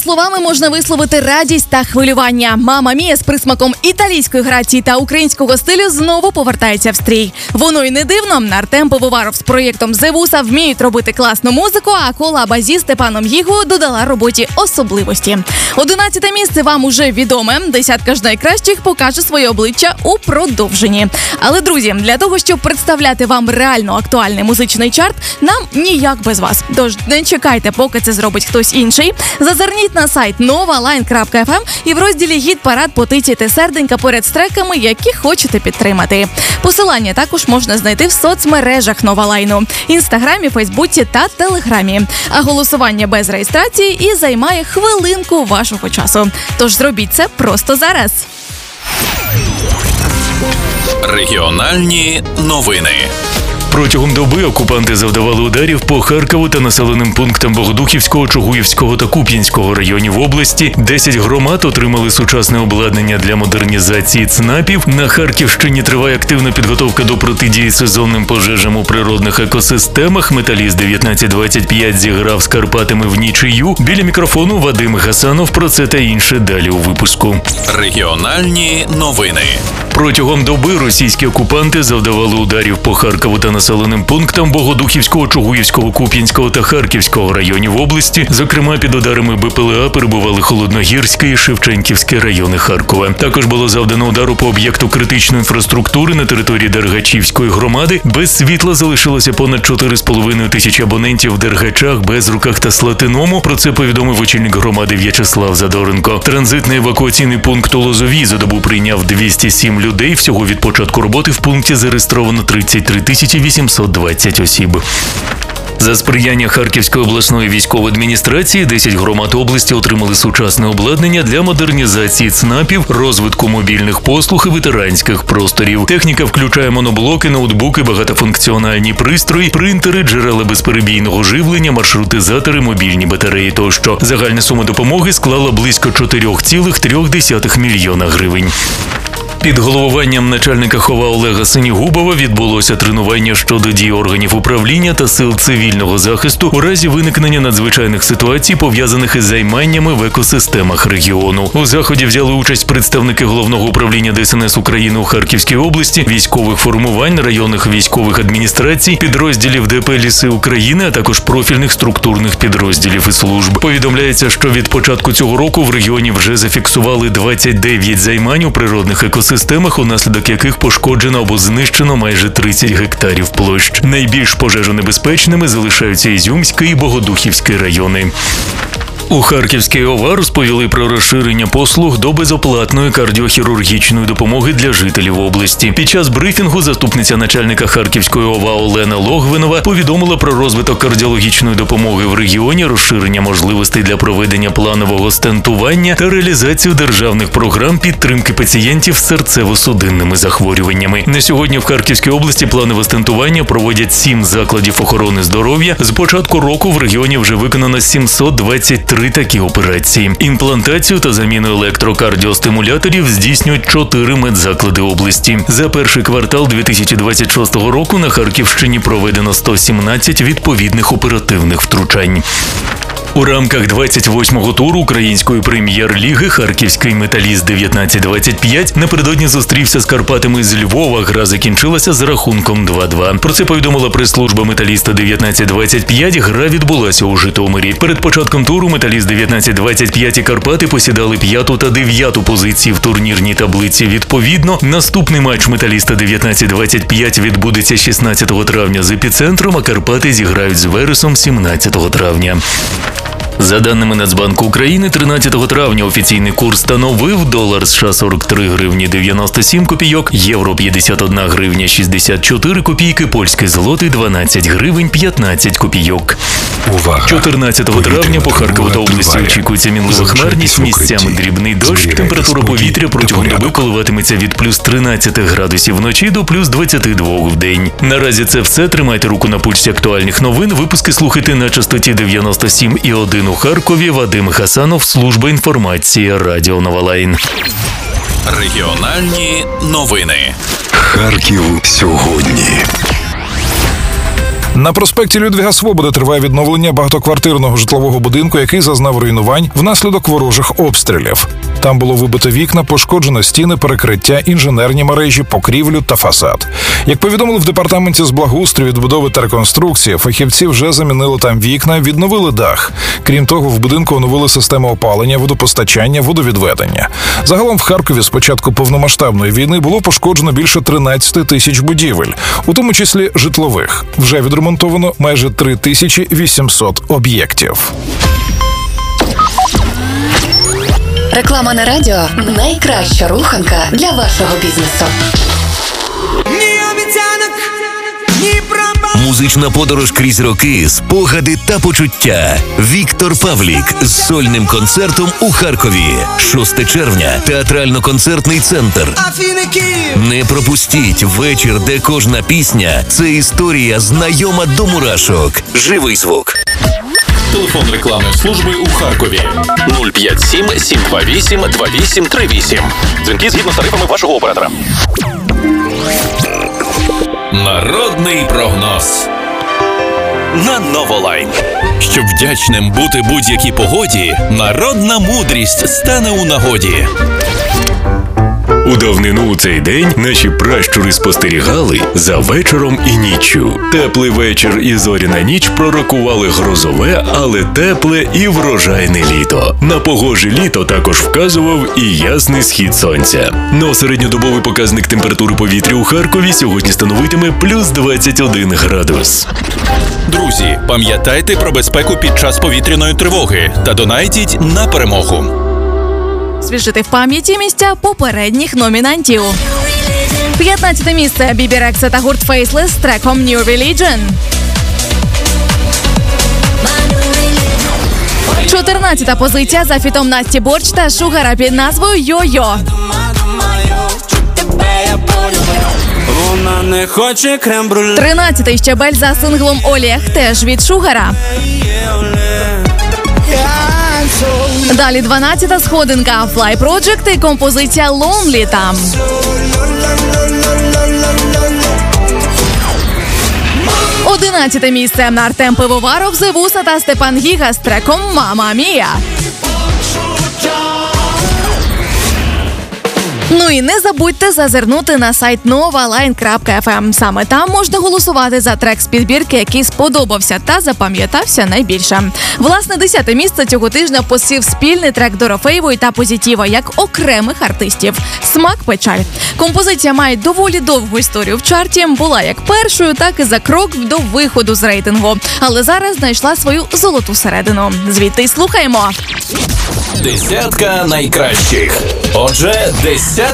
словами можна висловити радість та хвилювання. «Мамма Мія» з присмаком італійської грації та українського стилю знову повертається в стрій. Воно й не дивно. Артем Пивоваров з проєктом «Зевуса» вміють робити класну музику, а колаба зі Степаном Гігою додала роботі особливості. 11-те місце вам уже відоме. Десятка ж найкращих покаже своє обличчя у продовженні. Але, друзі, для того, щоб представляти вам реально актуальний музичний чарт, нам ніяк без вас. Тож не чекайте, поки це зробить хтось інший. Зазирніть на сайт novaline.fm і в розділі «Гід-парад» потицяйте серденька поряд з треками, які хочете підтримати. Посилання також можна знайти в соцмережах Новалайну – Інстаграмі, Фейсбуці та Телеграмі. А голосування без реєстрації і займає хвилинку вашого часу. Тож зробіть це просто зараз. Регіональні новини. Протягом доби окупанти завдавали ударів по Харкову та населеним пунктам Богодухівського, Чугуївського та Куп'янського районів області. 10 громад отримали сучасне обладнання для модернізації ЦНАПів. На Харківщині триває активна підготовка до протидії сезонним пожежам у природних екосистемах. Металіст 1925 зіграв з Карпатами в нічию. Біля мікрофону Вадим Гасанов. Про це та інше далі у випуску. Регіональні новини. Протягом доби російські окупанти завдавали ударів по Харкову та населеним пунктам Богодухівського, Чугуївського, Куп'янського та Харківського районів області. Зокрема, під ударами БПЛА перебували Холодногірське і Шевченківське райони Харкова. Також було завдано удару по об'єкту критичної інфраструктури на території Дергачівської громади. Без світла залишилося понад 4,5 тисячі абонентів в Дергачах, Безруках та Слатиному. Про це повідомив очільник громади В'ячеслав Задоренко. Транзитний евакуаційний пункт у Лозовій за добу прийняв 207 людей. Всього від початку роботи в пункті зареєстровано 33 820 осіб. За сприяння Харківської обласної військової адміністрації 10 громад області отримали сучасне обладнання для модернізації ЦНАПів, розвитку мобільних послуг і ветеранських просторів. Техніка включає моноблоки, ноутбуки, багатофункціональні пристрої, принтери, джерела безперебійного живлення, маршрутизатори, мобільні батареї тощо. Загальна сума допомоги склала близько 4,3 мільйона гривень. Під головуванням начальника ХОВА Олега Синігубова відбулося тренування щодо дій органів управління та сил цивільного захисту у разі виникнення надзвичайних ситуацій, пов'язаних із займаннями в екосистемах регіону. У заході взяли участь представники Головного управління ДСНС України у Харківській області, військових формувань, районних військових адміністрацій, підрозділів ДП «Ліси України», а також профільних структурних підрозділів і служб. Повідомляється, що від початку цього року в регіоні вже зафіксували 29 займань у природних екосистемах, унаслідок яких пошкоджено або знищено майже 30 гектарів площ. Найбільш пожежонебезпечними залишаються Ізюмська і Богодухівський райони. У Харківській ОВА розповіли про розширення послуг до безоплатної кардіохірургічної допомоги для жителів області. Під час брифінгу заступниця начальника Харківської ОВА Олена Логвинова повідомила про розвиток кардіологічної допомоги в регіоні, розширення можливостей для проведення планового стентування та реалізацію державних програм підтримки пацієнтів з серцево-судинними захворюваннями. На сьогодні в Харківській області планове стентування проводять 7 закладів охорони здоров'я. З початку року в регіоні вже виконано 723 такі операції. Імплантацію та заміну електрокардіостимуляторів здійснюють 4 медзаклади області. За перший квартал 2026 року на Харківщині проведено 117 відповідних оперативних втручань. У рамках 28-го туру української прем'єр-ліги харківський металіст 1925 напередодні зустрівся з Карпатами з Львова. Гра закінчилася з рахунком 2-2. Про це повідомила прес-служба металіста 1925. Гра відбулася у Житомирі. Перед початком туру металіст 1925 і Карпати посідали 5-ту та 9-ту позиції в турнірній таблиці відповідно. Наступний матч металіста 1925 відбудеться 16 травня з Епіцентром, а Карпати зіграють з Вересом 17 травня. За даними Нацбанку України, 13 травня офіційний курс становив долар США 43 гривні 97 копійок, євро 51 гривня 64 копійки, польський злотий 12 гривень 15 копійок. Увага! 14 травня по Харкову та області очікується мінлива хмарність, місцями дрібний дощ, температура повітря протягом доби коливатиметься від плюс 13 градусів вночі до плюс 22 в день. Наразі це все. Тримайте руку на пульсі актуальних новин. Випуски слухайте на частоті 97,1 у Харкові. Вадим Гасанов, служба інформації, Радіо Новалайн. Регіональні новини. Харків сьогодні. На проспекті Людвіга Свободи триває відновлення багатоквартирного житлового будинку, який зазнав руйнувань внаслідок ворожих обстрілів. Там було вибито вікна, пошкоджено стіни, перекриття, інженерні мережі, покрівлю та фасад. Як повідомили в департаменті з благоустрою, відбудови та реконструкції, фахівці вже замінили там вікна, відновили дах. Крім того, в будинку оновили систему опалення, водопостачання, водовідведення. Загалом в Харкові з початку повномасштабної війни було пошкоджено більше 13 тисяч будівель, у тому числі житлових. Вже відремонтовано майже 3800 об'єктів. Реклама на радіо – найкраща руханка для вашого бізнесу. Музична подорож крізь роки, спогади та почуття. Віктор Павлік з сольним концертом у Харкові. 6 червня. Театрально-концертний центр. Не пропустіть вечір, де кожна пісня – це історія, знайома до мурашок. Живий звук. Телефон рекламної служби у Харкові 057 728 2838. Дзвінки згідно з тарифами вашого оператора. Народний прогноз на Новолайн. Щоб вдячним бути будь-якій погоді, народна мудрість стане у нагоді. У давнину у цей день наші пращури спостерігали за вечором і ніччю. Теплий вечір і зоряна ніч пророкували грозове, але тепле і врожайне літо. На погоже літо також вказував і ясний схід сонця. Но середньодобовий показник температури повітря у Харкові сьогодні становитиме плюс 21 градус. Друзі, пам'ятайте про безпеку під час повітряної тривоги та донайтіть на перемогу. Свіжити в пам'яті місця попередніх номінантів. 15 місце Бібі Рекса та гурт Faceless з треком New Religion. 14-та позиція за фітом Насті Борч та Шугара під назвою Йо-Йо. 13-й щебель за синглом Олег, теж від Шугара. Далі 12-та сходинка Fly Project і композиція Lonely там. 11-те місце Артем Пивоваров, Зевуса та Степан Гіга з треком «Мама Мія». Ну і не забудьте зазирнути на сайт novaline.fm. Саме там можна голосувати за трек з підбірки, який сподобався та запам'ятався найбільше. Власне, 10-те місце цього тижня посів спільний трек Дорофеєвої та Позитіва як окремих артистів «Смак печаль». Композиція має доволі довгу історію в чарті, була як першою, так і за крок до виходу з рейтингу. Але зараз знайшла свою золоту середину. Звідти й слухаємо. Десятка найкращих. Отже, 10